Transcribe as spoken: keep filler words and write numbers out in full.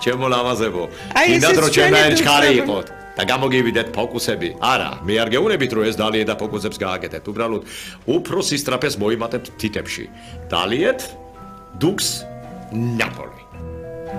ჩემო ლამაზებო. კიდათ რო ჩემნაირი ჩქარი იყოთ და გამოგივიდეთ ფოკუსები. არა, მე არ გეუბნებით რომ ეს დალიეთ და ფოკუსებს გააკეთეთ. უბრალოდ უფრო სისტრაფეს მოიმატებთ თითებში. დალიეთ დუქს ნაპოლი.